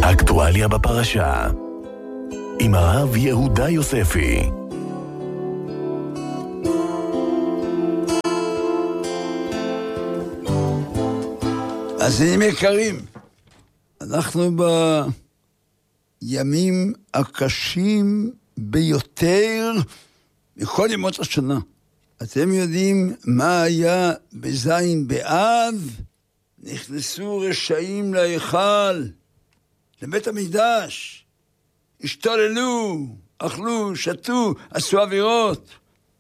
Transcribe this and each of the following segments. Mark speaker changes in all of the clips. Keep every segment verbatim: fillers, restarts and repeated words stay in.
Speaker 1: אקטואליה בפרשה עם הרב יהודה יוספי.
Speaker 2: אז הם יקרים, אנחנו בימים הקשים ביותר מכל ימות השנה. אתם יודעים מה היה בזין באב? נכנסו רשעים להיכל, לבית המקדש, השתוללו, אכלו, שתו, עשו עבירות.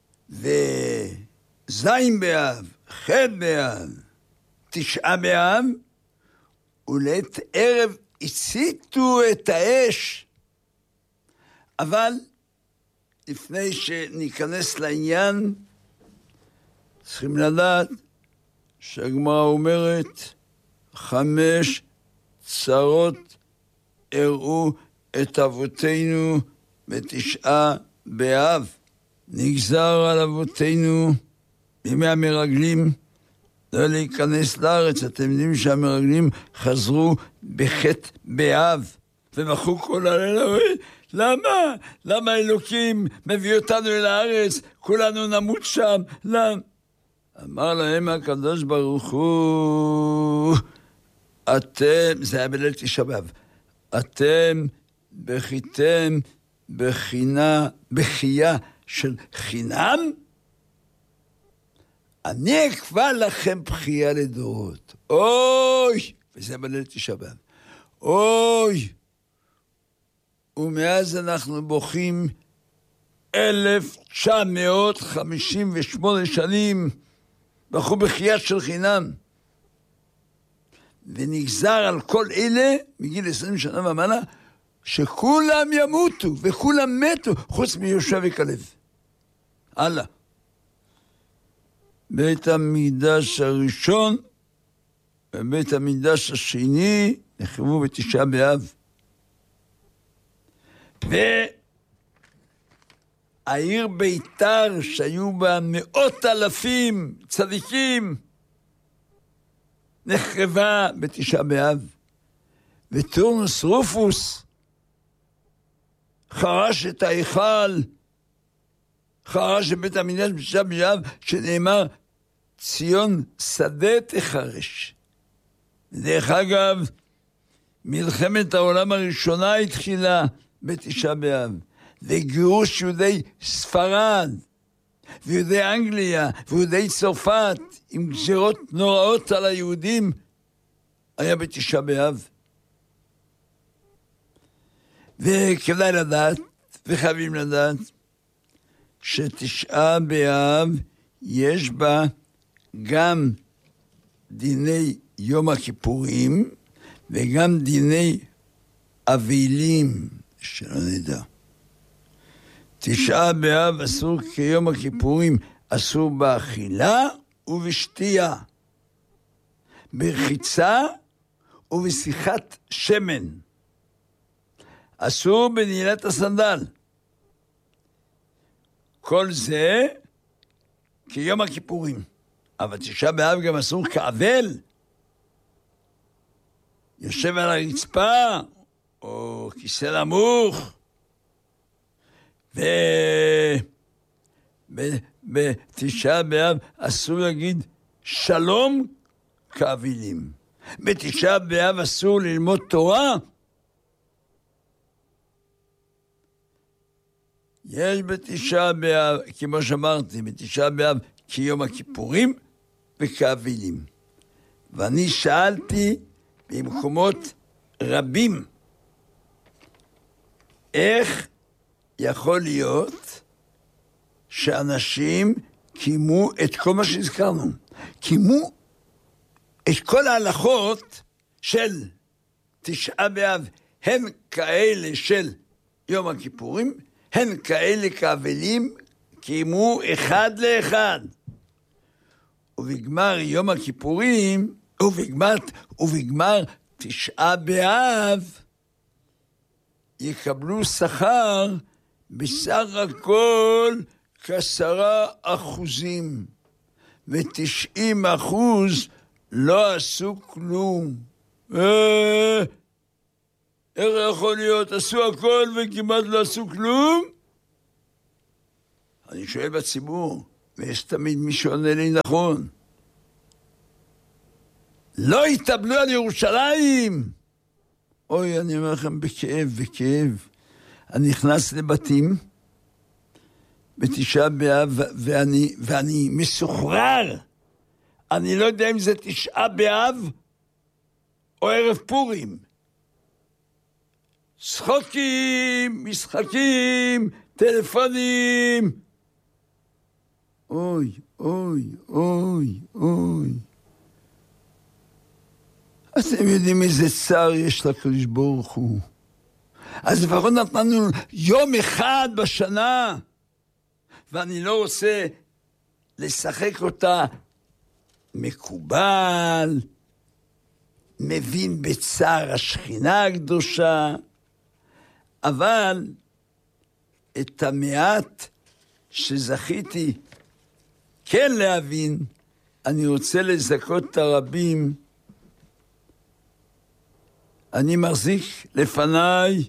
Speaker 2: וזין באב, ח' באב, תשעה באב, ולעת ערב הציתו את האש. אבל לפני שניכנס לעניין, צריכים לדעת שהגמרא אומרת, חמש צרות הראו את אבותינו בתשעה באב. נגזר על אבותינו בימי המרגלים לא להיכנס לארץ. אתם יודעים שהמרגלים חזרו בחטא באב ומחו כל הלילה. למה? למה אלוקים מביא אותנו אל הארץ? כולנו נמות שם. למה? אמר להם הקדוש ברוך הוא, אתם, זה היה בליל תשעה באב, אתם בכיתם בחינה, בחייה של חינם, אני אקבע לכם בחייה לדורות. אוי, וזה בליל תשעה באב. אוי, ומאז אנחנו בוכים אלף תשע מאות חמישים ושמונה שנים, בחו בחייה של חינם. ונגזר על כל אלה, מגיל עשרים שנה ומעלה, שכולם ימותו, וכולם מתו, חוץ מיושב וכלב. הלאה. בית המקדש הראשון, ובית המקדש השני, נחרבו בתשעה באב. והעיר ביתר, שהיו בה מאות אלפים צדיקים, נחרבה בתשעה באב. וטורנוס רופוס חרש את ההיכל, חרש את בית המקדש בתשעה באב, שנאמר ציון שדה תחרש. דרך אגב, מלחמת העולם הראשונה התחילה בתשעה באב, וגירוש יהודי ספרד ויהודי אנגליה ויהודי צרפת עם גזירות נוראות על היהודים היה בתשעה באב. וכדאי לדעת וחייבים לדעת שתשעה באב יש בה גם דיני יום הכיפורים וגם דיני אבלים, שלא נדע. תשעה באב אסור כיום הכיפורים, אסור באכילה ובשתייה, ברחיצה ובשיחת שמן. אסור בנעילת הסנדל. כל זה כיום הכיפורים. אבל תשעה באב גם אסור כאבל. יושב על הרצפה או כיסא נמוך. ו... בתשעה באב אסור להגיד שלום כאבילים. בתשעה באב אסור ללמוד תורה. יש בתשעה באב, כמו שאמרתי, בתשעה באב כיום הכיפורים וכאבילים. ואני שאלתי במקומות רבים, איך יכול להיות שאנשים קימו את כל מה שהזכרנו? קימו את כל ההלכות של תשעה באב, הן כאלה של יום הכיפורים, הן כאלה כאבלים, קיימו אחד לאחד. ובגמר יום הכיפורים, ובגמר, ובגמר תשעה באב, יקבלו שכר בסך הכל כעשרה אחוזים, ותשעים אחוז לא עשו כלום. אה, איך יכול להיות? עשו הכל וכמעט לא עשו כלום? אני שואל בציבור, ויש תמיד מי שעונה לי נכון. לא יתאבלו על ירושלים! אוי, אני אומר לכם בכאב, בכאב. אני נכנס לבתים בתשעה באב, ואני, ואני מסוחרר. אני לא יודע אם זה תשעה באב או ערב פורים. שחוקים, משחקים, טלפונים. אוי, אוי, אוי, אוי. אתם יודעים איזה צער יש לקדוש ברוך הוא. אז לפחות נתנו יום אחד בשנה, ואני לא רוצה לשחק אותה מקובל, מבין בצער השכינה הקדושה, אבל את המעט שזכיתי כן להבין, אני רוצה לזכות את הרבים. אני מחזיק לפניי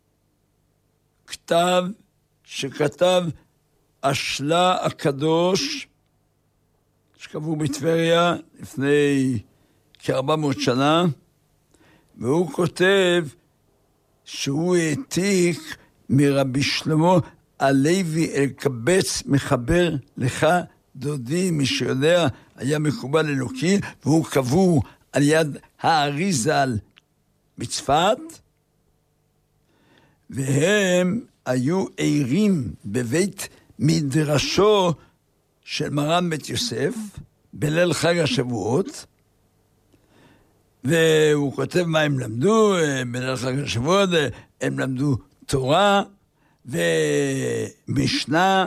Speaker 2: כתב שכתב אשלה הקדוש, שקבעו בטבריה לפני כארבע מאות שנה, והוא כותב שהוא העתיק מרבי שלמה הלוי אלקבץ, מחבר לך דודי, מי שיודע, היה מקובל אלוקי, והוא קבעו על יד האריזל בצפת, והם היו עירים בבית מדרשו של מרן בית יוסף, בליל חג השבועות, והוא כותב מה הם למדו, בליל חג השבועות, הם למדו תורה ומשנה,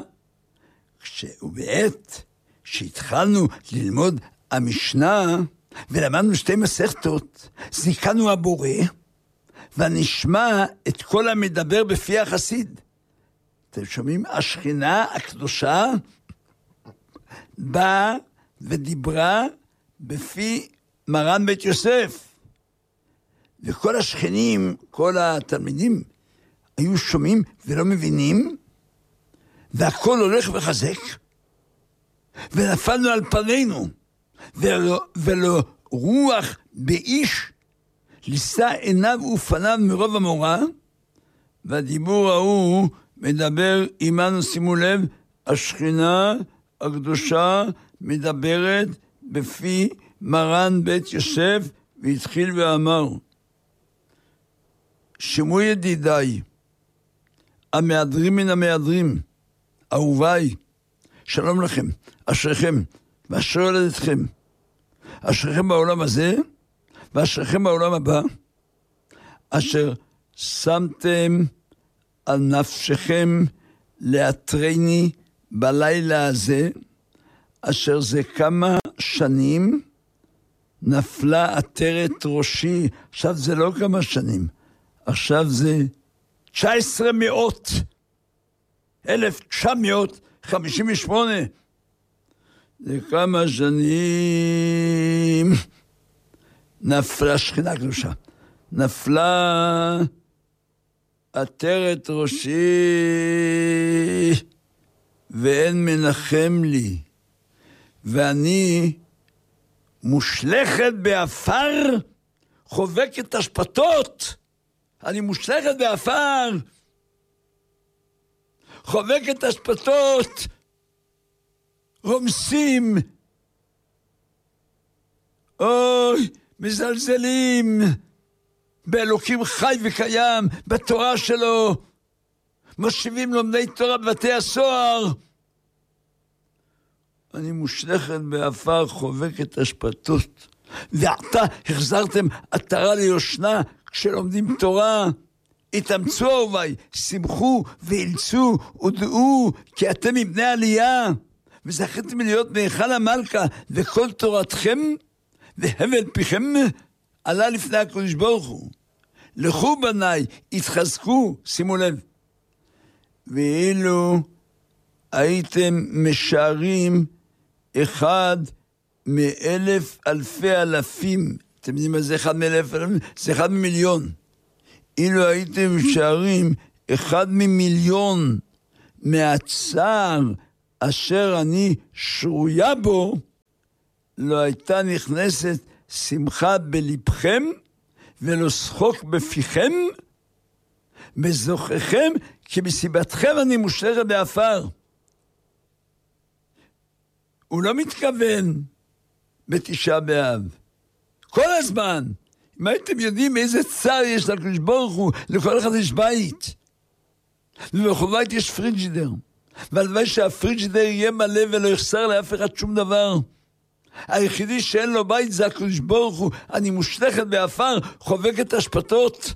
Speaker 2: ובעת שהתחלנו ללמוד המשנה, ולמדנו שתי מסכתות, זיכנו הבורא, ונשמע את כל המדבר בפי החסיד. אתם שומעים? השכינה הקדושה באה ודיברה בפי מרן בית יוסף. וכל השכנים, כל התלמידים, היו שומעים ולא מבינים, והכל הולך וחזק, ונפלנו על פנינו, ולא, ולא רוח באיש, לישא עיניו ופניו מרוב המורה, והדיבור ההוא מדבר עמנו, שימו לב, השכינה הקדושה מדברת בפי מרן בית יוסף, והתחיל ואמר, שמו ידידיי, המהדרים מן המהדרים, אהוביי, שלום לכם, אשריכם, ואשר הולדתכם, אשריכם בעולם הזה, ואשריכם בעולם הבא, אשר שמתם על נפשכם לאתרני בלילה הזה, אשר זה כמה שנים נפלה עטרת ראשי. עכשיו זה לא כמה שנים, עכשיו זה תשע עשרה מאות, אלף תשע מאות חמישים ושמונה, זה כמה שנים נפלה שכינה קדושה, נפלה עטרת ראשי, ואין מנחם לי, ואני מושלכת באפר, חובקת השפתות, אני מושלכת באפר, חובקת השפתות, רומסים, אוי, מזלזלים באלוקים חי וקיים, בתורה שלו, מושיבים לומדי תורה בבתי הסוהר. אני מושלכת באפר, חובקת השפתות, ועתה החזרתם עטרה ליושנה כשלומדים תורה. התאמצו אהוביי, שמחו ואילצו ודעו כי אתם מבני עלייה, וזכיתם להיות מהיכל המלכה, וכל תורתכם והבל פיכם עלה לפני הקדוש ברוך הוא. לכו בניי, התחזקו, שימו לב, ואילו הייתם משערים אחד מאלף אלפי אלפים, אתם יודעים מה זה אחד מאלף אלפים? זה אחד ממיליון. אילו הייתם שערים אחד ממיליון מהצער אשר אני שרויה בו, לא הייתה נכנסת שמחה בלבכם, ולא שחוק בפיכם, בזוככם, כי בסיבתכם אני מושלכת באפר. הוא לא מתכוון בתשעה באב. כל הזמן. אם הייתם יודעים איזה צער יש לקדוש ברוך הוא, לכל אחד יש בית. ובכל בית יש פריג'ידר. והלוואי שהפריג'ידר יהיה מלא ולא יחסר לאף אחד שום דבר. היחידי שאין לו בית זה הקדוש ברוך הוא. אני מושלכת באפר, חובקת השפתות.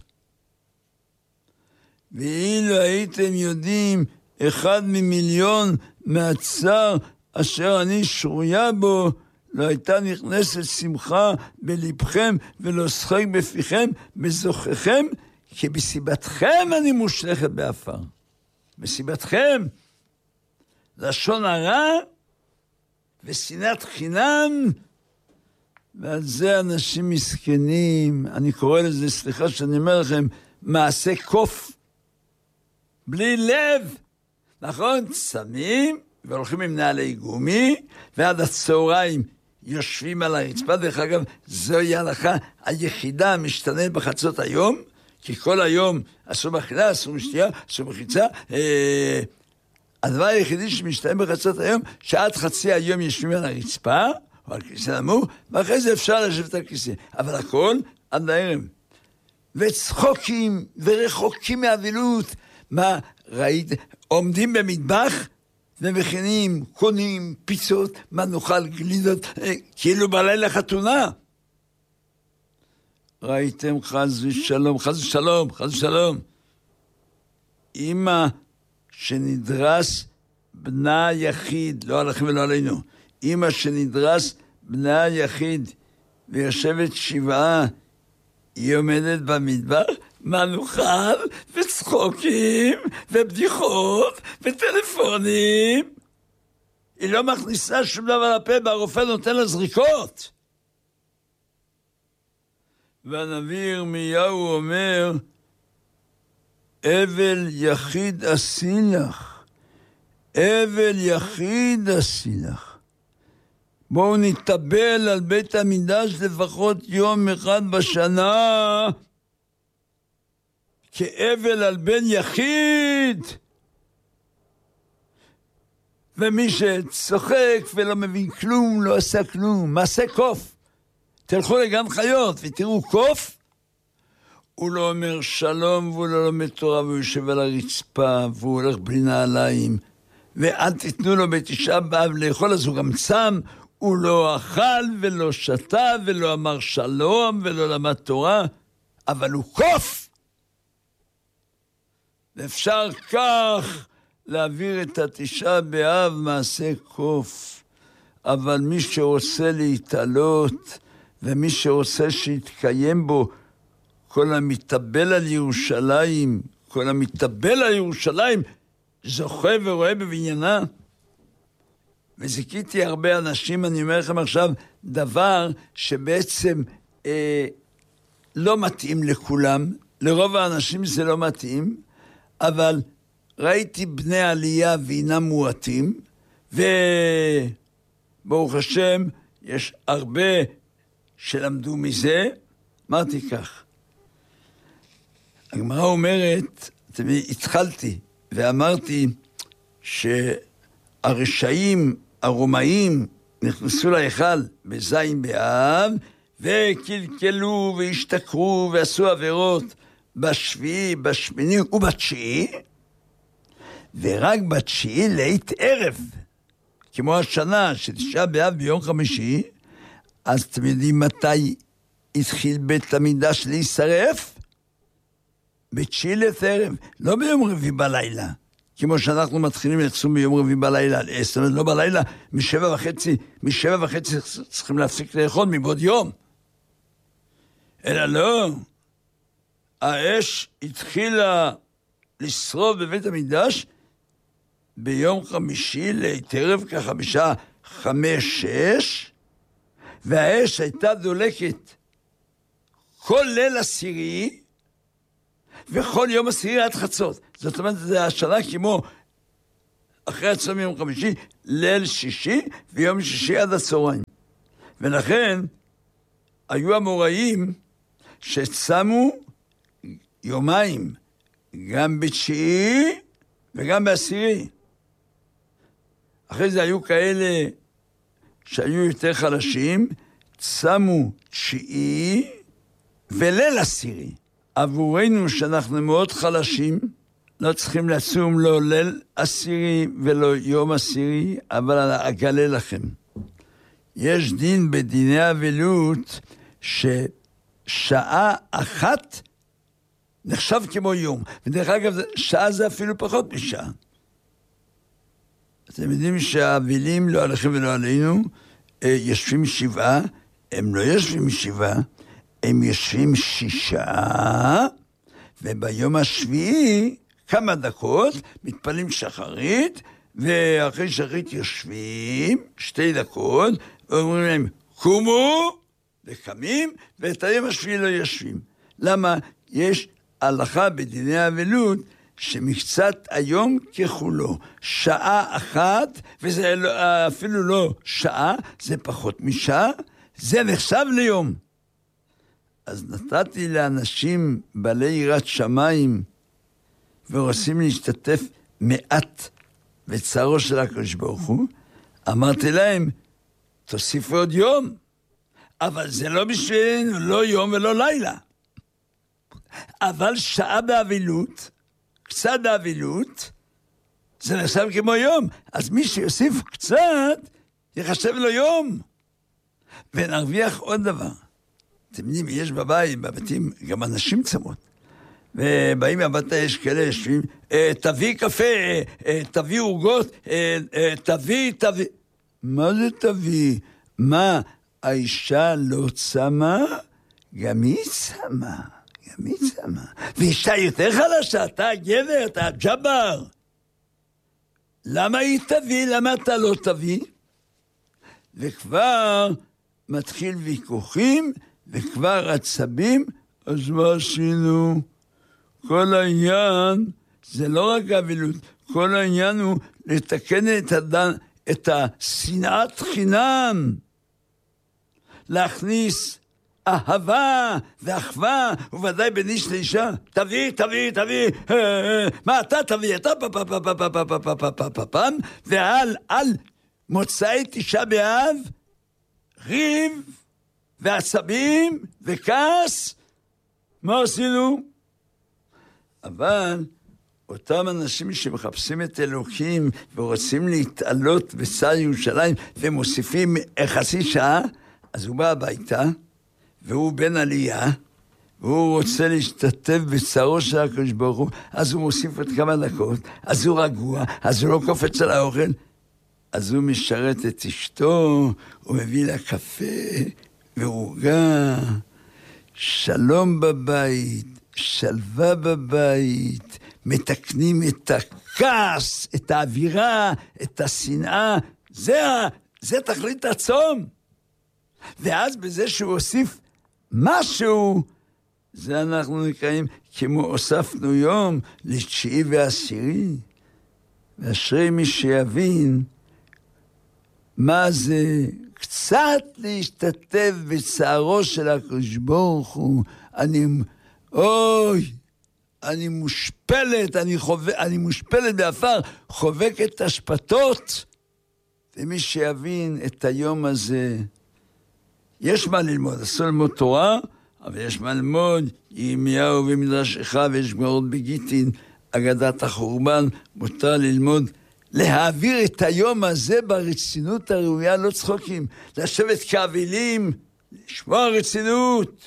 Speaker 2: ואילו הייתם יודעים אחד ממיליון מהצער אשר אני שרויה בו, לא הייתה נכנסת שמחה בלבכם ולא שחק בפיכם, בזוככם, כי בסיבתכם אני מושלכת באפר. בסיבתכם, לשון הרע ושנאת חינם, ועל זה אנשים מסכנים, אני קורא לזה, סליחה שאני אומר לכם, מעשה קוף, בלי לב, נכון? צמים, והולכים עם נעלי גומי, ועד הצהריים יושבים על הרצפה. דרך אגב, זוהי ההלכה היחידה המשתנית בחצות היום, כי כל היום אסור באכילה, אסור משתייה, אסור בחיצה. אה, הדבר היחידי שמשתנה בחצות היום, שעד חצי היום יושבים על הרצפה, או על כיסא נמוך, ואחרי זה אפשר לשבת על כיסא. אבל הכל עד הערב. וצחוקים ורחוקים מאבילות. מה ראית? עומדים במטבח, ומכינים, קונים, פיצות, מה נאכל, גלידות, כאילו בלילה חתונה. ראיתם חס ושלום, חס ושלום, חס ושלום. אמא שנדרס בנה יחיד, לא עליכם ולא עלינו, אמא שנדרס בנה יחיד, ויושבת שבעה, היא עומדת במטבח, מה נאכל, וצחוקים, ובדיחות, וטלפונים. היא לא מכניסה שום דבר לפה, והרופא נותן לה זריקות. והנביא ירמיהו אומר, אבל יחיד עשי לך, אבל יחיד עשי לך. בואו נתאבל על בית המקדש לפחות יום אחד בשנה, כאבל על בן יחיד. ומי שצוחק ולא מבין כלום, לא עשה כלום. מעשה קוף. תלכו לגן חיות ותראו קוף, הוא לא אומר שלום, והוא לא לומד תורה, והוא יושב על הרצפה, והוא הולך בלי נעליים, ואל תיתנו לו בתשעה באב לאכול, אז הוא גם צם, הוא לא אכל ולא שתה, ולא אמר שלום, ולא למד תורה, אבל הוא קוף. ואפשר כך להעביר את התשעה באב מעשה קוף, אבל מי שרוצה להתעלות, ומי שרוצה שיתקיים בו, כל המתאבל על ירושלים, כל המתאבל על ירושלים, זוכה ורואה בבניינה. וזיכיתי הרבה אנשים, אני אומר לכם עכשיו, דבר שבעצם אה, לא מתאים לכולם, לרוב האנשים זה לא מתאים, אבל ראיתי בני עלייה ואינם מועטים, וברוך השם, יש הרבה שלמדו מזה. אמרתי כך, הגמרא אומרת, התחלתי ואמרתי שהרשעים הרומאים נכנסו להיכל בזין באב, וקלקלו והשתכרו ועשו עבירות בשביעי, בשמיני ובתשיעי, ורק בתשיעי לעת ערב, כמו השנה שתשעה באב ביום חמישי, אז אתם יודעים מתי התחיל בית המקדש להישרף? בתשיעי לעת ערב, לא ביום רביעי בלילה, כמו שאנחנו מתחילים לחסום ביום רביעי בלילה, זאת אומרת לא בלילה, משבע וחצי, משבע וחצי צריכים להפסיק לאכול מבעוד יום. אלא לא, האש התחילה לשרוף בבית המקדש ביום חמישי לעת ערב, ככה בשעה חמש, שש, והאש הייתה דולקת כל ליל עשירי, וכל יום עשירי עד חצות. זאת אומרת, זה השנה כמו אחרי הצום יום חמישי, ליל שישי, ויום שישי עד הצהריים. ולכן, היו המוראים שצמו יומיים, גם בתשיעי וגם בעשירי. אחרי זה היו כאלה שהיו יותר חלשים, צמו תשיעי וליל עשירי. עבורנו שאנחנו מאוד חלשים, לא צריכים לצום לא ליל עשירי ולא יום עשירי, אבל אגלה לכם. יש דין בדיני אבלות ששעה אחת נחשב כמו יום. ודרך אגב, שעה זה אפילו פחות משעה. אתם יודעים שהאבלים, לא עליכם ולא עלינו, יושבים שבעה, הם לא יושבים שבעה, הם יושבים שישה, וביום השביעי, כמה דקות, מתפלים שחרית, ואחרי שחרית יושבים, שתי דקות, ואומרים להם, קומו, וקמים, ואת היום השביעי לא יושבים. למה? יש הלכה בדיני האבלות, שמקצת היום ככולו, שעה אחת, וזה אפילו לא שעה, זה פחות משעה, זה נחשב ליום. אז נתתי לאנשים בעלי יראת שמיים, ורוצים להשתתף מעט בצערו של הקדוש ברוך הוא, אמרתי להם, תוסיפו עוד יום, אבל זה לא בשבילנו, לא יום ולא לילה. אבל שעה באבלות, קצת באבלות, זה נחשב כמו יום. אז מי שיוסיף קצת, יחשב לו יום. ונרוויח עוד דבר. אתם יודעים, יש בבית, בבתים, גם אנשים צמות. ובאים הביתה, יש כאלה יושבים, תביא קפה, תביא עוגות, תביא, תביא. מה זה תביא? מה, האישה לא צמה? גם היא צמה. גם היא צמה. ואישה יותר חלשה, אתה גבר, אתה ג'בר. למה היא תביא? למה אתה לא תביא? וכבר מתחיל ויכוחים, וכבר עצבים, אז מה עשינו? כל העניין, זה לא רק אבלות, כל העניין הוא לתקן את, הדן, את השנאת חינם, להכניס אהבה ואחווה, וודאי בין איש לאישה, תביא, תביא, תביא, מה אתה תביא, אתה פ פ פ פ פ פ פ פ פ פ פ ועל על מוצאי תשעה באב, ריב ועצבים וכעס, מה עשינו? אבל אותם אנשים שמחפשים את אלוקים ורוצים להתעלות בצד ירושלים ומוסיפים חצי שעה, אז הוא בא הביתה והוא בן עלייה והוא רוצה להשתתף בצערו של הקדוש ברוך הוא, אז הוא מוסיף עוד כמה דקות, אז הוא רגוע, אז הוא לא קופץ על האוכל, אז הוא משרת את אשתו, הוא מביא לה קפה ועוגה, שלום בבית, שלווה בבית, מתקנים את הכעס, את האווירה, את השנאה, זה, זה תכלית הצום. ואז בזה שהוא הוסיף משהו, זה אנחנו נקראים כמו הוספנו יום לתשיעי ועשירי. ואשרי מי שיבין מה זה קצת להשתתף בצערו של הקדוש ברוך הוא. אני, אוי, אני מושפלת, אני, חובק, אני מושפלת באפר, חובקת השפתות. ומי שיבין את היום הזה, יש מה ללמוד, אסור ללמוד תורה, אבל יש מה ללמוד, ירמיהו ומדרש אחד, ויש גמרות בגיטין, אגדת החורבן, מותר ללמוד, להעביר את היום הזה ברצינות הראויה, לא צחוקים, לשבת כאבלים, לשמוע רצינות.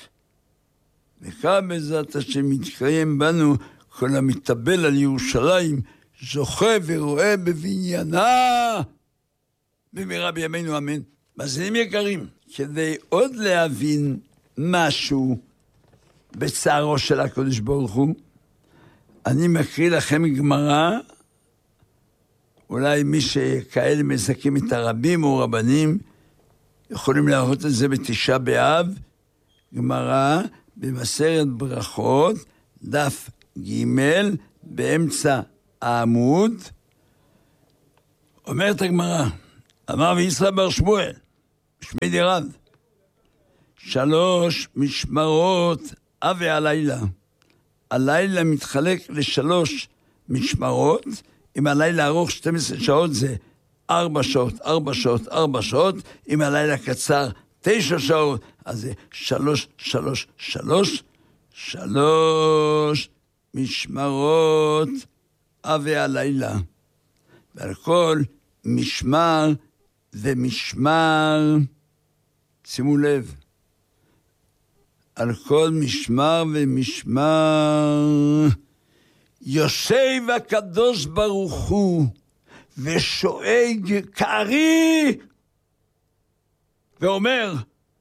Speaker 2: וכך בעזרת השם מתקיים בנו, כל המתאבל על ירושלים, זוכה ורואה בבניינה, במהרה בימינו אמן. מאזינים יקרים, כדי עוד להבין משהו בצערו של הקדוש ברוך הוא, אני מקריא לכם גמרא, אולי מי שכאלה מזכים את הרבים או רבנים, יכולים להראות את זה בתשעה באב, גמרא במסכת ברכות, דף ג' באמצע העמוד, אומרת הגמרא, אמר וישראל בר שמואל, שמי דירב, שלוש משמרות אבי הלילה. הלילה מתחלק לשלוש משמרות, אם הלילה ארוך שתים עשרה שעות זה ארבע שעות, ארבע שעות, ארבע שעות, אם הלילה קצר תשע שעות, אז זה שלוש, שלוש, שלוש, שלוש משמרות אבי הלילה. ועל כל משמר ומשמר, שימו לב, על כל משמר ומשמר, יושב הקדוש ברוך הוא ושואג כארי, ואומר,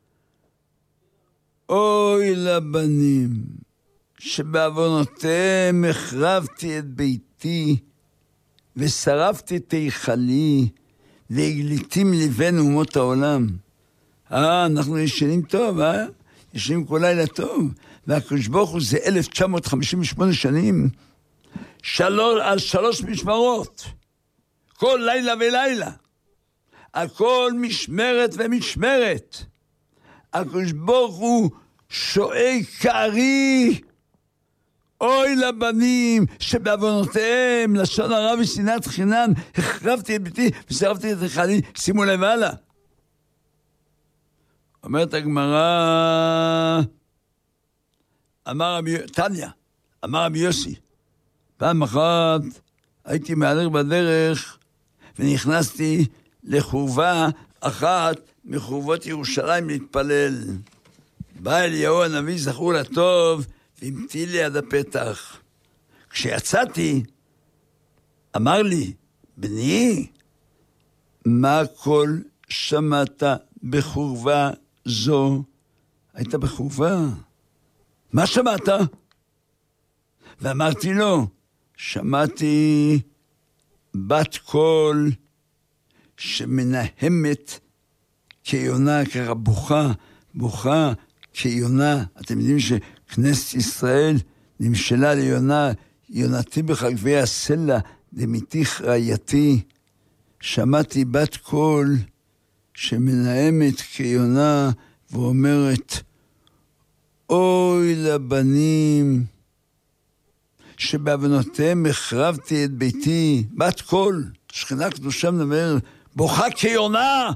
Speaker 2: אוי לבנים, שבעוונותיהם החרבתי את ביתי, ושרפתי את היכלי, והגליתים לבן אומות העולם. אה, אנחנו ישנים טוב, אה? ישנים כל לילה טוב. והקדוש ברוך הוא זה אלף תשע מאות חמישים ושמונה שנים, שלוש, על שלוש משמרות, כל לילה ולילה, על כל משמרת ומשמרת. הקדוש ברוך הוא שואג כארי, אוי לבנים שבעוונותיהם, לשון הרע ושנאת חינם, החרבתי את ביתי ושרפתי את היכלי. שימו לב הלאה. אומרת הגמרא, אמר רבי תניא, אמר רבי יוסי, פעם אחת הייתי מהלך בדרך ונכנסתי לחורבה אחת מחורבות ירושלים להתפלל. בא אליהו הנביא זכור לטוב והמתין לי עד הפתח. כשיצאתי אמר לי, בני, מה כל שמעת בחורבה זו? היית בחורבה? מה שמעת? ואמרתי לו, שמעתי בת קול שמנהמת כיונה, ככה בוכה, בוכה כיונה. אתם יודעים שכנסת ישראל נמשלה ליונה, יונתי בחגבי הסלע, דמיתיך רעייתי. שמעתי בת קול שמנהמת כיונה ואומרת, אוי לבנים שבעוונותיהם החרבתי את ביתי. בת קול, שכינה קדושה מדבר, בוכה כיונה.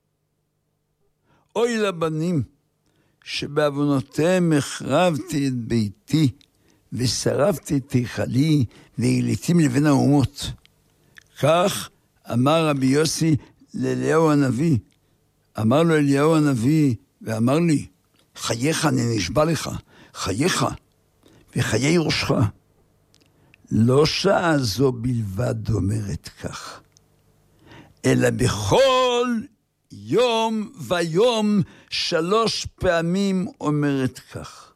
Speaker 2: אוי לבנים שבעוונותיהם החרבתי את ביתי ושרפתי את היכלי והגליתים לבן האומות. כך אמר רבי יוסי לאליהו הנביא. אמר לו אליהו הנביא ואמר לי, חייך, אני נשבע לך, חייך וחיי ראשך. לא שעה זו בלבד אומרת כך, אלא בכל יום ויום שלוש פעמים אומרת כך.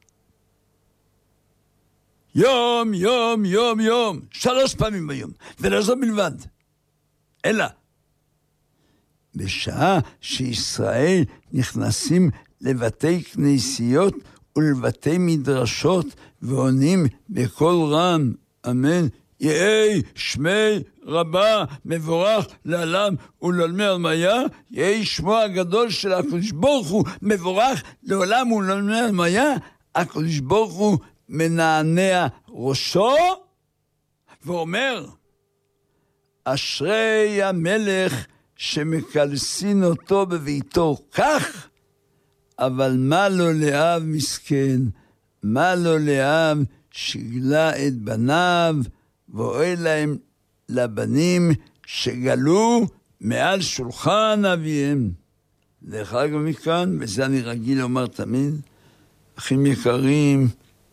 Speaker 2: יום, יום, יום, יום, שלוש פעמים ביום, ולא זו בלבד, אלא בשעה שישראל נכנסים לבתי כנסיות ולבתי מדרשות ועונים בקול רם, אמן, יהי שמי רבה מבורך לעולם ולעולמי עלמיה. יהי שמו הגדול של הקדוש ברוך הוא מבורך לעולם ולעולמי עלמיה. הקדוש ברוך הוא מנענע ראשו ואומר, אשרי המלך שמקלסין אותו בביתו כך, אבל מה לו לאב מסכן, מה לו לאב שגלה את בניו, ואוי להם לבנים שגלו מעל שולחן אביהם. דרך אגב מכאן, וזה אני רגיל לומר תמיד, אחים יקרים,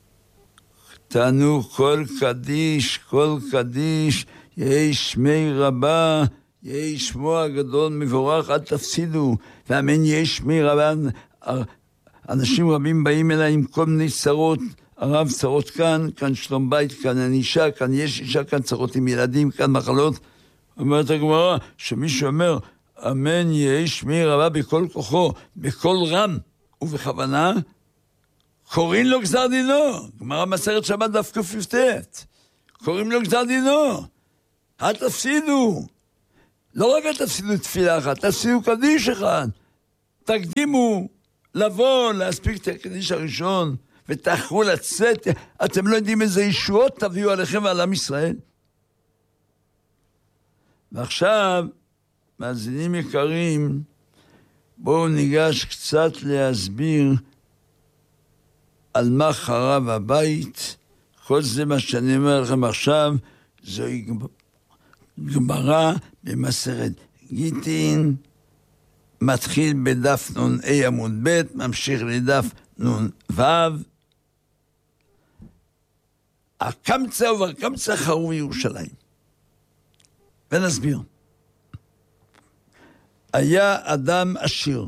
Speaker 2: תענו כל קדיש, כל קדיש, יהי שמי רבה, יהי שמו הגדול מבורך, אל תפסידו, ואמן יהי שמי רבה. אנשים רבים באים אליי עם כל מיני צרות, הרב צרות כאן, כאן שלום בית, כאן אני אישה, כאן יש אישה, כאן צרות עם ילדים, כאן מחלות. אומרת הגמרא, שמישהו אומר, אמן יהי שמי רבה בכל כוחו, בכל רם ובכוונה, קוראים לו גזר דינו, גמרא מסכת שבת דף ק"ט, קוראים לו גזר דינו, אל תפסידו, לא רק אל תפסידו תפילה אחת, תפסידו קדיש אחד, תקדימו לבוא, להספיק את הקדיש הראשון, ותאחרו לצאת, אתם לא יודעים איזה ישועות תביאו עליכם ועל עם ישראל. ועכשיו, מאזינים יקרים, בואו ניגש קצת להסביר על מה חרב הבית. כל זה מה שאני אומר לכם עכשיו, זוהי גמרא במסכת גיטין, מתחיל בדף נון אי עמוד ב', ממשיך לדף נון ו'. הקמצא ובקמצא חרוב ירושלים. ונסביר. היה אדם עשיר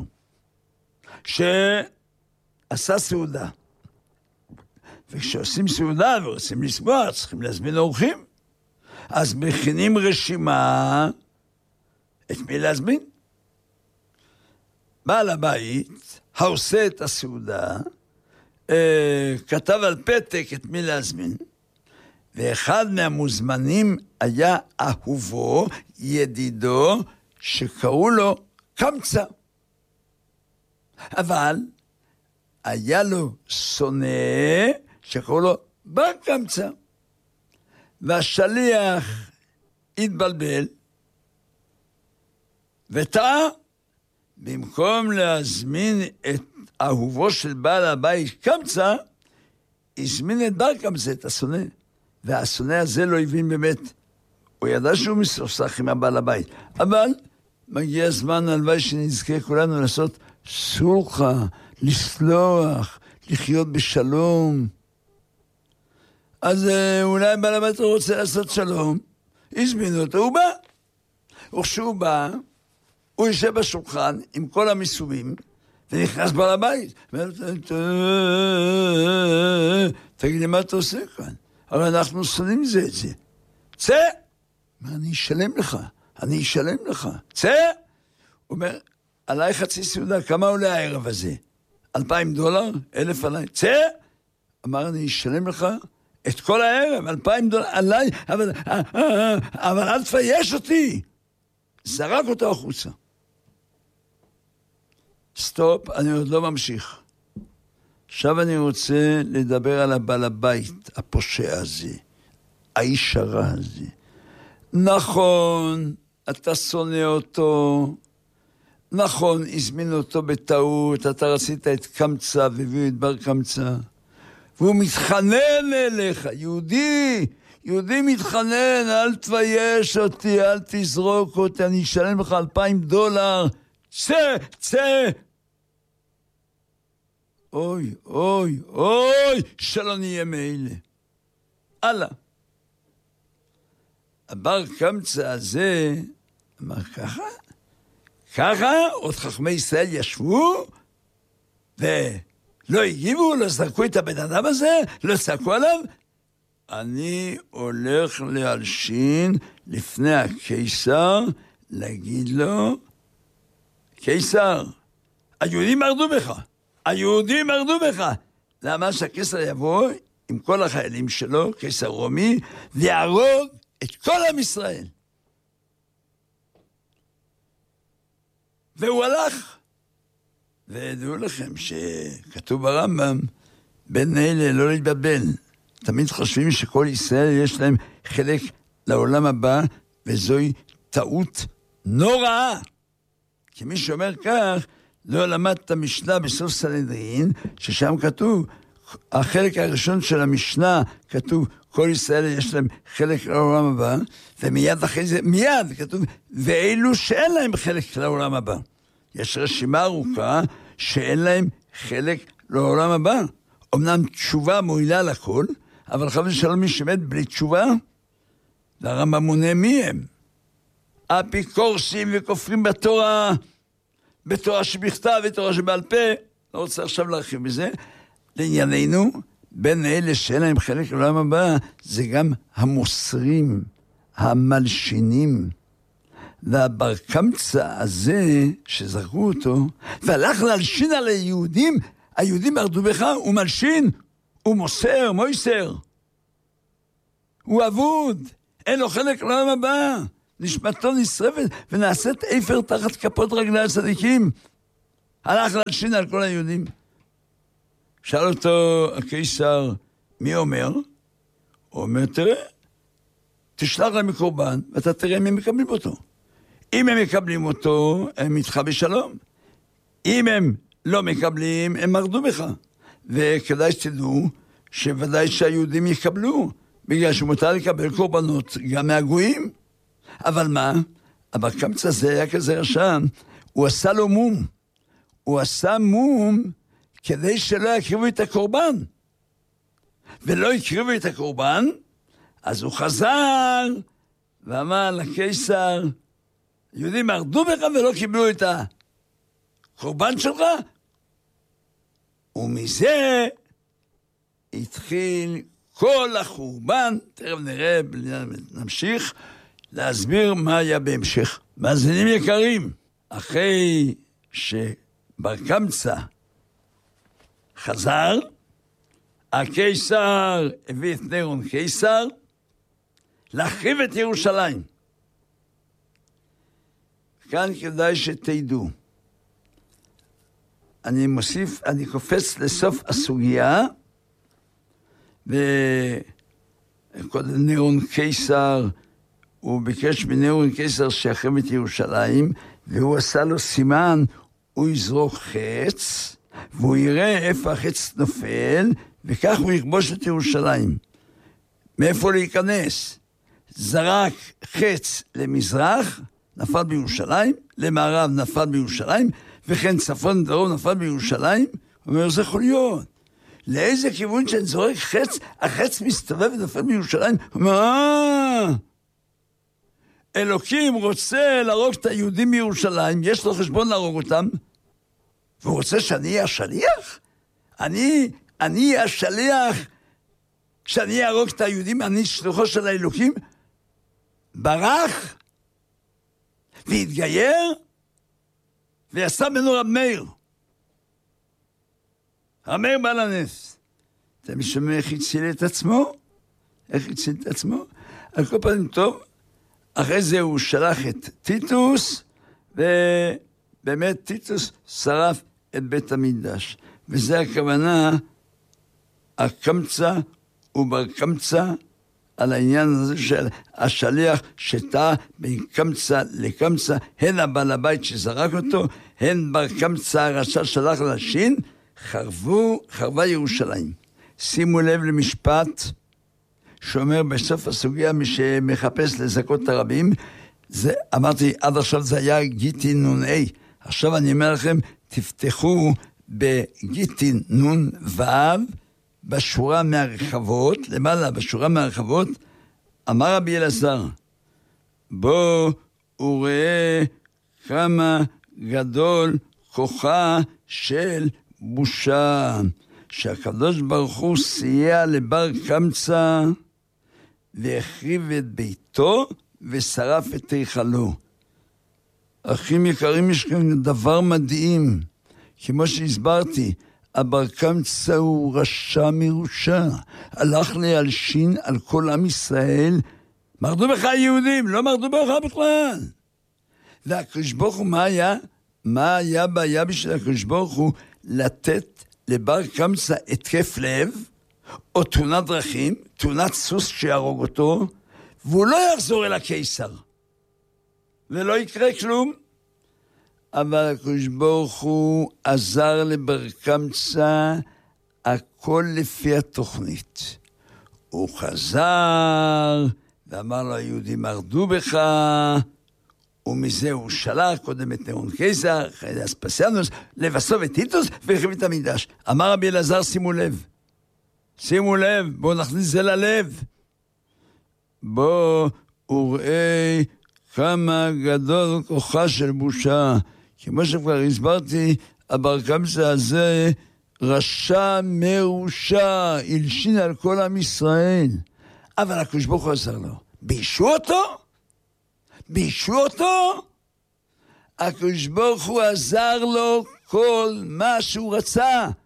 Speaker 2: שעשה סעודה, וכשעושים סעודה ורוצים לשמוח, צריכים להזמין אורחים, אז מכינים רשימה את מי להזמין. בעל הבית העושה את הסעודה אה, כתב על פתק את מי להזמין, ואחד מהמוזמנים היה אהובו, ידידו, שקראו לו קמצא. אבל היה לו שונא שקראו לו בר קמצא. והשליח התבלבל וטעה, במקום להזמין את אהובו של בעל הבית קמצא, הזמין את בר קמצא, את השונא. והשונא הזה לא הבין באמת, הוא ידע שהוא מסוכסך עם הבעל הבית, אבל מגיע הזמן, הלוואי שנזכה כולנו לעשות סולחה, לסלוח, לחיות בשלום. אז אה, אולי בעל הבית רוצה לעשות שלום, הזמין אותו, הוא בא. וכשהוא בא, הוא יושב בשולחן עם כל המסובים, ונכנס בעל הבית. תגיד לי, מה אתה עושה כאן? הרי אנחנו שונאים זה את זה. צא! מה, אני אשלם לך, אני אשלם לך. צא! הוא אומר, עליי חצי סעודה, כמה עולה הערב הזה? אלפיים דולר? אלף עליי. צא! אמר, אני אשלם לך את כל הערב, אלפיים דולר עליי, אבל, אבל אל תפייש אותי. זרק אותו החוצה. סטופ, אני עוד לא ממשיך. עכשיו אני רוצה לדבר על הבעל הבית, הפושע הזה, האיש הרע הזה. נכון, אתה שונא אותו, נכון, הזמין אותו בטעות, אתה רצית את קמצא והביאו את בר קמצא, והוא מתחנן אליך, יהודי, יהודי מתחנן, אל תבייש אותי, אל תזרוק אותי, אני אשלם לך אלפיים דולר, צא, צא. אוי, אוי, אוי, שלא נהיה מאלה. הלאה. הבר קמצא הזה אמר ככה, ככה עוד חכמי ישראל ישבו ולא הגיבו, לא זרקו את הבן אדם הזה, לא צעקו עליו. אני הולך להלשין לפני הקיסר, להגיד לו, קיסר, היהודים מרדו בך, היהודים מרדו בך. למה שהקיסר יבוא עם כל החיילים שלו, קיסר רומי, ויהרוג את כל עם ישראל. והוא הלך. וידעו לכם שכתוב ברמב"ם, בין אלה לא להתבלבל. תמיד חושבים שכל ישראל יש להם חלק לעולם הבא, וזוהי טעות נוראה. כי מי שאומר כך, לא למד את המשנה בסוף סנהדרין, ששם כתוב, החלק הראשון של המשנה כתוב, כל ישראל יש להם חלק לעולם הבא, ומיד אחרי זה, מיד כתוב, ואלו שאין להם חלק לעולם הבא. יש רשימה ארוכה שאין להם חלק לעולם הבא. אמנם תשובה מועילה לכל, אבל חבר שלום מי שמת בלי תשובה, והרמב"ם מונה מי הם. אפיקורסים וכופרים בתורה, בתורה שבכתב ותורה שבעל פה, לא רוצה עכשיו להרחיב בזה. לענייננו, בין אלה שאין להם חלק לעולם הבא, זה גם המוסרים, המלשינים. והבר קמצא הזה, שזרקו אותו, והלך להלשין על היהודים, היהודים מרדו בך, הוא מלשין, הוא מוסר, מויסר. הוא אבוד, אין לו חלק לעולם הבא. נשמתו נשרפת ונעשית אפר תחת כפות רגלי הצדיקים. הלך להלשין על כל היהודים. שאל אותו הקיסר, מי אומר? הוא אומר, תראה, תשלח להם מקורבן, ואתה תראה אם הם מקבלים אותו. אם הם מקבלים אותו, הם איתך בשלום. אם הם לא מקבלים, הם מרדו בך. וכדאי שתדעו שוודאי שהיהודים יקבלו, בגלל שמותר לקבל קורבנות גם מהגויים. אבל מה? אבל קמצא זה היה כזה רשע, הוא עשה לו מום. הוא עשה מום כדי שלא יקריבו את הקורבן. ולא יקריבו את הקורבן, אז הוא חזר ואמר לקיסר, יהודים מרדו בך ולא קיבלו את הקורבן שלך. ומזה התחיל כל החורבן. תכף נראה, נמשיך להסביר מה היה בהמשך. מאזינים יקרים, אחרי שבר קמצא חזר, הקיסר הביא את נירון קיסר להחריב את ירושלים. כאן כדאי שתדעו. אני מוסיף, אני קופץ לסוף הסוגיה, וקודם נירון קיסר, הוא ביקש מנירון קיסר שיחריב את ירושלים, והוא עשה לו סימן, הוא יזרוק חץ, והוא יראה איפה החץ נופל, וכך הוא יכבוש את ירושלים. מאיפה להיכנס? זרק חץ למזרח, נפל בירושלים, למערב נפל בירושלים, וכן צפון דרום נפל בירושלים. הוא אומר, זה יכול להיות. לאיזה כיוון שאני זורק חץ, החץ מסתובב ונפל בירושלים. הוא אומר, אה, אלוקים רוצה להרוג את היהודים בירושלים, יש לו חשבון להרוג אותם, והוא רוצה שאני אהיה השליח? אני, אני אהיה השליח, שאני אהרוג את היהודים, אני שלוחו של האלוקים? ברח, והתגייר, ועשה ממנו רב מאיר. רב מאיר בעל הנס. אתם שומעים איך הציל את עצמו? איך הציל את עצמו? על כל פעמים טוב, אחרי זה הוא שלח את טיטוס, ובאמת טיטוס שרף את בית המקדש. וזה הכוונה, הקמצא ובר קמצא, על העניין הזה של השליח שטעה בין קמצא לקמצא, הן הבעל הבית שזרק אותו, הן בר קמצא הרשע שלח להלשין, חרבו, חרבה ירושלים. שימו לב למשפט שאומר בסוף הסוגיה, מי שמחפש לזכות הרבים, זה, אמרתי, עד עכשיו זה היה גיטין נון אי, עכשיו אני אומר לכם, תפתחו בגיטין נון ואב, בשורה מהרחבות, למעלה בשורה מהרחבות, אמר רבי אלעזר, בוא וראה כמה גדול כוחה של בושה, שהקדוש ברוך הוא סייע לבר קמצא, והחריב את ביתו ושרף את היכלו. אחים יקרים, יש כאן דבר מדהים, כמו שהסברתי, הבר קמצא הוא רשע מרושע, הלך להלשין על כל עם ישראל, מרדו בך היהודים, לא מרדו בך בכלל. והקדוש ברוך הוא, מה היה? מה היה בעיה בשביל הקדוש ברוך הוא? לתת לבר קמצא התקף לב, או תאונת דרכים, תאונת סוס שיהרוג אותו, והוא לא יחזור אל הקיסר, ולא יקרה כלום. אבל הקדוש ברוך הוא עזר לבר קמצא, הכל לפי התוכנית. הוא חזר ואמר לו, היהודים מרדו בך, ומזה הוא שלח קודם את נירון קיסר, אחרי אספסיאנוס, לבסוף את טיטוס והחריב את המקדש. אמר רבי אלעזר, שימו לב, שימו לב, בואו נכניס זה ללב. בואו וראה כמה גדול כוחה של בושה. כמו שכבר הסברתי, הבר קמצא הזה רשע מרושע, הלשין על כל עם ישראל. אבל הקדוש ברוך הוא עזר לו. בישו אותו? בישו אותו? הקדוש ברוך הוא עזר לו כל מה שהוא רצה.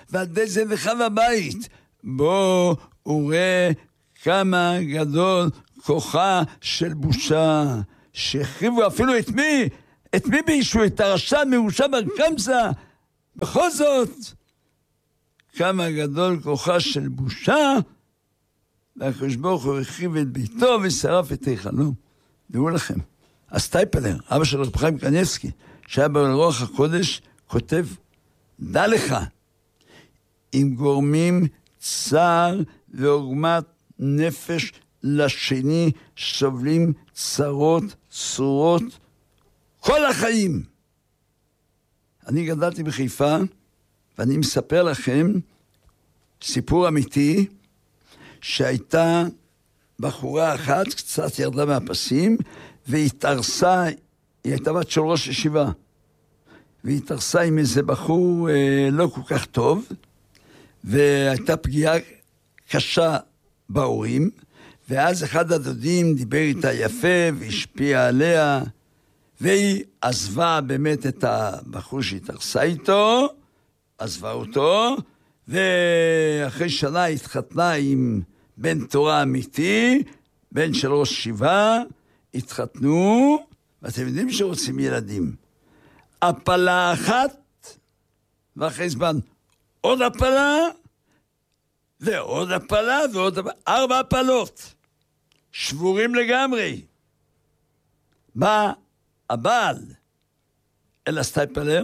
Speaker 2: ועל ידי זה נחרב הבית. בוא וראה כמה גדול כוחה של בושה, שהחריבו אפילו את מי? את מי בישו? את הרשע מרושע בר קמצא. בכל זאת, כמה גדול כוחה של בושה, והקדוש ברוך הוא החריב את ביתו ושרף את היכלו. דעו לכם, הסטייפלר, אבא של רב חיים קניבסקי, שהיה ברוח הקודש, כותב, דע לך, אם גורמים צער ועוגמת נפש לשני, סובלים צרות צורות כל החיים. אני גדלתי בחיפה, ואני מספר לכם סיפור אמיתי, שהייתה בחורה אחת, קצת ירדה מהפסים, והתארסה, היא הייתה בת של ראש ישיבה, והתארסה עם איזה בחור אה, לא כל כך טוב, והייתה פגיעה קשה בהורים, ואז אחד הדודים דיבר איתה יפה, והשפיע עליה, והיא עזבה באמת את הבחור שהתארסה איתו, עזבה אותו, ואחרי שנה התחתנה עם בן תורה אמיתי, בן של ראש ישיבה, התחתנו, ואתם יודעים שרוצים ילדים. הפלה אחת, ואחרי זמן עוד הפלה, ועוד הפלה, ועוד הפלה, ארבע הפלות, שבורים לגמרי. בא הבעל אל הסטייפלר,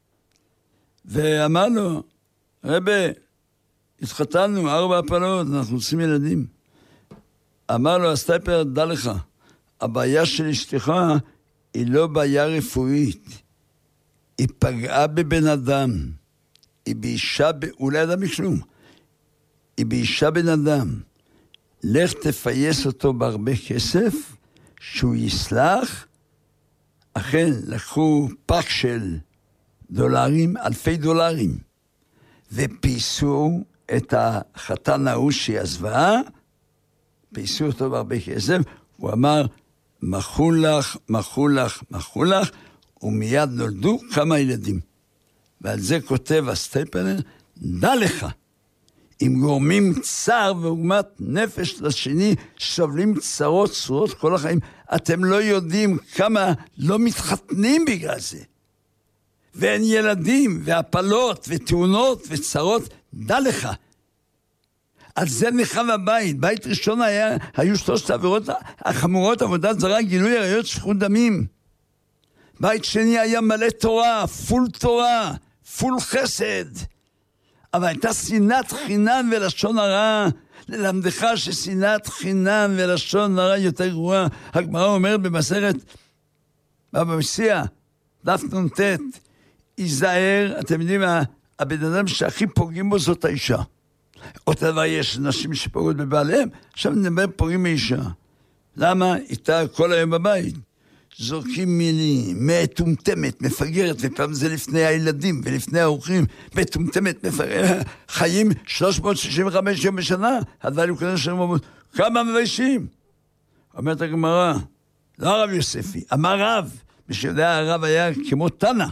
Speaker 2: ואמר לו, רבי, התחתנו, ארבע הפלות, אנחנו רוצים ילדים. אמר לו הסטייפלר, דע לך, הבעיה של אשתך היא לא בעיה רפואית, היא פגעה בבן אדם, היא באישה, הוא לא ידע מכלום, היא באישה בן אדם, לך תפייס אותו בהרבה כסף, שהוא יסלח. אכן לקחו פק של דולרים, אלפי דולרים, ופייסו את החתן ההוא שהיא עזבה, פייסו אותו בהרבה כסף, הוא אמר, מחו לך, מחו לך, מחו לך, ומיד נולדו כמה ילדים. ועל זה כותב הסטייפלר, דע לך, אם גורמים צער ועוגמת נפש לשני, סובלים צרות צורות כל החיים, אתם לא יודעים כמה לא מתחתנים בגלל זה. ואין ילדים, והפלות, ותאונות, וצרות, דע לך. על זה נחרב הבית. בית ראשון היה, היו שלושת העבירות החמורות, עבודת זרה, גילוי עריות, שפיכות דמים. בית שני היה מלא תורה, פול תורה, פול חסד. אבל הייתה שנאת חינם ולשון הרע. ללמדך ששנאת חינם ולשון הרע יותר גרועה. הגמרא אומרת במסכת בבא מציעא, דף נ"ט, ייזהר, אתם יודעים, הבן אדם שהכי פוגעים בו זאת האישה. אותו דבר יש נשים שפוגעות בבעליהם, עכשיו נדבר פוגעים מאישה. למה? איתה כל היום בבית. זורקים מילים, מטומטמת, מפגרת, ופעם זה לפני הילדים ולפני האורחים, מטומטמת, מפגרת, חיים שלוש מאות שישים וחמש יום בשנה, הדברים כאלה שאומרים, כמה מביישים? אומרת הגמרא, לא הרב יוספי, אמר רב, בשבילה הרב היה כמו תנא,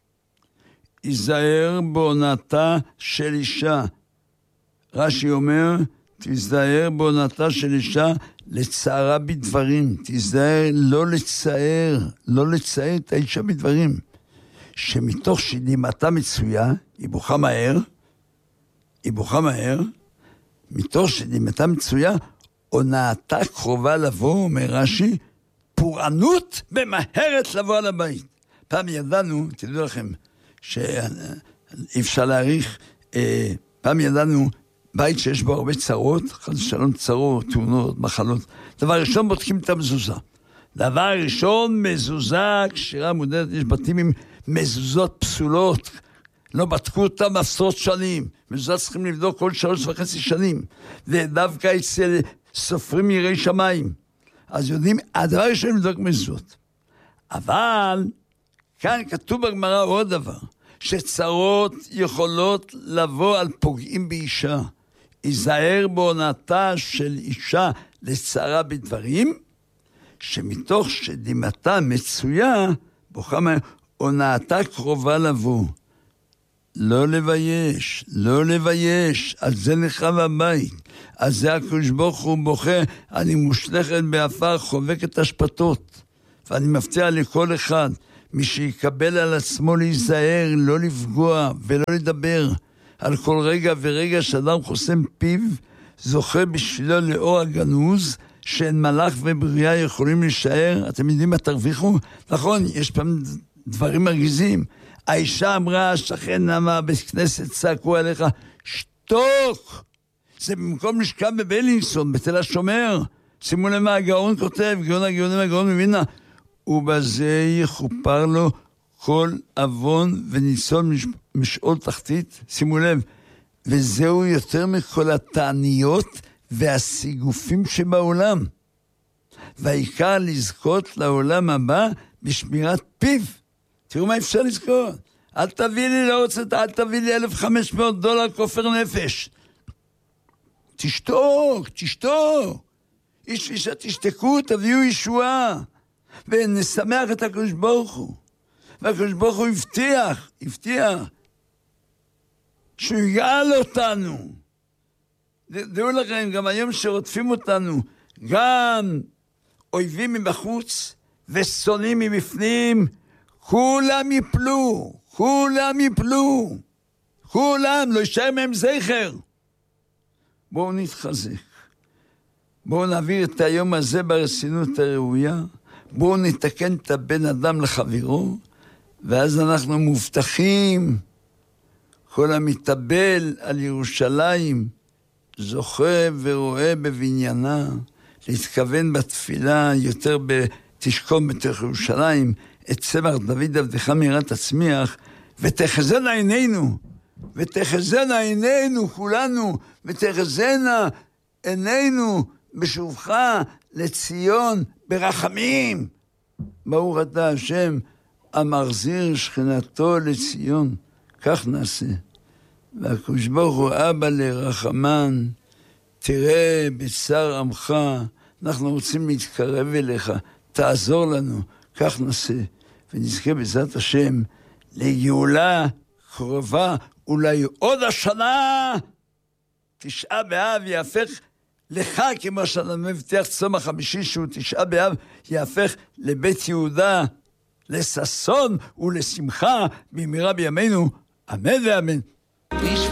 Speaker 2: ייזהר בעונתה של אישה. רש"י אומר, תיזהר בעונתה של אישה לצערה בדברים, תיזהר לא לצער, לא לצער את האישה בדברים, שמתוך שדימתה מצויה, היא בוכה מהר, היא בוכה מהר, מתוך שדימתה מצויה, עונתה קרובה לבוא, אומר רש"י, פורענות במהרת לבוא על הבית. פעם ידענו, תדעו לכם, שאי אפשר להעריך, אה, פעם ידענו, בית שיש בו הרבה צרות, חד ושלום צרות, תאונות, מחלות. דבר ראשון, בודקים את המזוזה. דבר ראשון, מזוזה, כשירה מודדת, יש בתים עם מזוזות פסולות, לא בדקו אותם עשרות שנים. מזוזה צריכים לבדוק כל שלוש וחצי שנים. ודווקא אצל סופרים יראי שמיים. אז יודעים, הדבר ראשון לבדוק מזוזות. אבל, כאן כתוב בגמרא עוד דבר, שצרות יכולות לבוא על פוגעים באישה. ייזהר בעונתה של אישה לצערה בדברים, שמתוך שדימתה מצויה, בוכה עונתה קרובה לבוא. לא לבייש, לא לבייש, על זה נחרב הבית, על זה הקדוש ברוך הוא בוכה, אני מושלכת באפר, חובקת השפתות, ואני מבטיח לכל אחד, מי שיקבל על עצמו להיזהר, לא לפגוע ולא לדבר, על כל רגע ורגע שאדם חוסם פיו, זוכה בשבילו לאור הגנוז, שאין מלאך ובריאה יכולים להישאר. אתם יודעים מה תרוויחו? נכון, יש פעם דברים מרגיזים. האישה אמרה, השכן אמר, בית כנסת צעקו עליך, שתוק! זה במקום לשכב בבלינסון, בתל השומר. שימו לב מה הגאון כותב, גאון הגאונים, הגאון מבינה. ובזה יכופר לו כל אבון וניצול מש... משאול תחתית. שימו לב, וזהו יותר מכל התעניות והסיגופים שבעולם. והעיקר לזכות לעולם הבא בשמירת פיו. תראו מה אפשר לזכות. אל תביא לי, לא רוצה, אל תביא לי אלף וחמש מאות דולר כופר נפש. תשתוק, תשתוק. איש ואישה תשתקו, תביאו ישועה. ונשמח את הקדוש ברוך הוא. והקדוש ברוך הוא הבטיח, הבטיח, שהוא יגאל אותנו. דעו לכם, גם היום שרודפים אותנו, גם אויבים מבחוץ ושונאים מבפנים, כולם יפלו, כולם יפלו, כולם, לא יישאר מהם זכר. בואו נתחזק, בואו נעביר את היום הזה ברצינות הראויה, בואו נתקן את הבן אדם לחברו, ואז אנחנו מובטחים, כל המתאבל על ירושלים, זוכה ורואה בבניינה, להתכוון בתפילה יותר בתשכום בתוך ירושלים, את צמח דוד עבדך מהרה תצמיח, ותחזנה עינינו, ותחזנה עינינו כולנו, ותחזנה עינינו בשובך לציון ברחמים. ברוך אתה השם המחזיר שכנתו לציון, כך נעשה. והקדוש ברוך הוא אבא לרחמן, תראה בצער עמך, אנחנו רוצים להתקרב אליך, תעזור לנו, כך נעשה. ונזכה בעזרת השם לגאולה קרובה, אולי עוד השנה, תשעה באב יהפך לך, כמו שאתה מבטיח צום החמישי שהוא תשעה באב, יהפך לבית יהודה, לששון ולשמחה, במהרה בימינו, אמן ואמן.